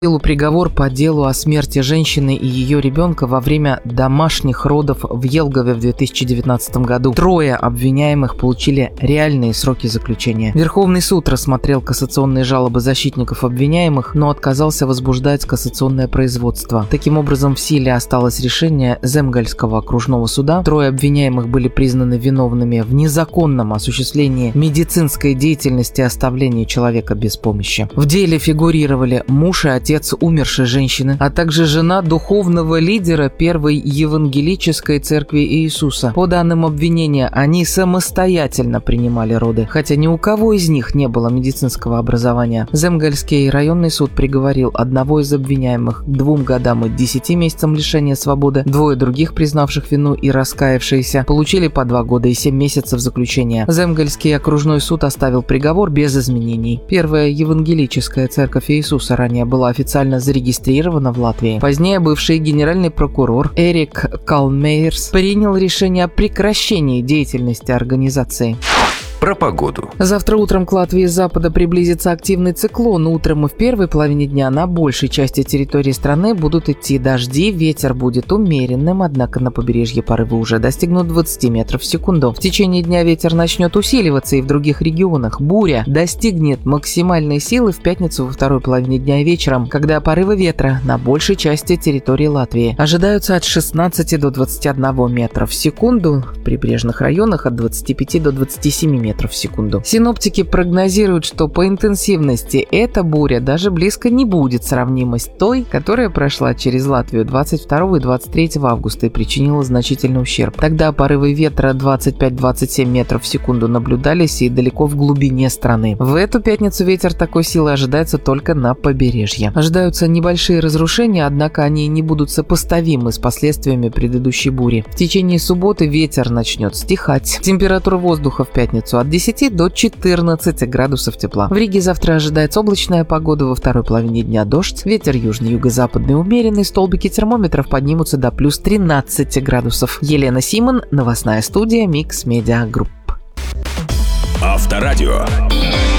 Приговор по делу о смерти женщины и ее ребенка во время домашних родов в Елгове в 2019 году. 3 обвиняемых получили реальные сроки заключения. Верховный суд рассмотрел кассационные жалобы защитников обвиняемых, но отказался возбуждать кассационное производство. Таким образом, в силе осталось решение Земгальского окружного суда. 3 обвиняемых были признаны виновными в незаконном осуществлении медицинской деятельности и оставлении человека без помощи. В деле фигурировали муж и отец умершей женщины, а также жена духовного лидера Первой Евангелической Церкви Иисуса. По данным обвинения, они самостоятельно принимали роды, хотя ни у кого из них не было медицинского образования. Земгальский районный суд приговорил одного из обвиняемых к 2 годам и 10 месяцам лишения свободы. 2 других, признавших вину и раскаявшиеся, получили по 2 года и 7 месяцев заключения. Земгальский окружной суд оставил приговор без изменений. Первая Евангелическая Церковь Иисуса ранее была официально зарегистрирована в Латвии. Позднее бывший генеральный прокурор Эрик Калмейерс принял решение о прекращении деятельности организации. Про погоду. Завтра утром к Латвии с запада приблизится активный циклон. Утром и в первой половине дня на большей части территории страны будут идти дожди. Ветер будет умеренным, однако на побережье порывы уже достигнут 20 метров в секунду. В течение дня ветер начнет усиливаться и в других регионах. Буря достигнет максимальной силы в пятницу во второй половине дня и вечером, когда порывы ветра на большей части территории Латвии ожидаются от 16 до 21 метра в секунду, в прибрежных районах от 25 до 27 метров в секунду. Синоптики прогнозируют, что по интенсивности эта буря даже близко не будет сравнима с той, которая прошла через Латвию 22 и 23 августа и причинила значительный ущерб. Тогда порывы ветра 25-27 метров в секунду наблюдались и далеко в глубине страны. В эту пятницу ветер такой силы ожидается только на побережье. Ожидаются небольшие разрушения, однако они не будут сопоставимы с последствиями предыдущей бури. В течение субботы ветер начнет стихать. Температура воздуха в пятницу от 10 до 14 градусов тепла. В Риге завтра ожидается облачная погода, во второй половине дня дождь, ветер южно-юго-западный умеренный, столбики термометров поднимутся до плюс 13 градусов. Елена Симон, новостная студия Mix Media Group. Авторадио.